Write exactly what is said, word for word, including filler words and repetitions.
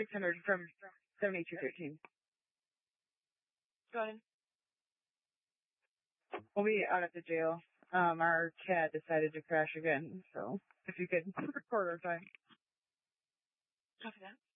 six hundred from seventy-two thirteen. Go ahead. We'll be out at the jail. Um, our cat decided to crash again, so if you could record our time. Copy that.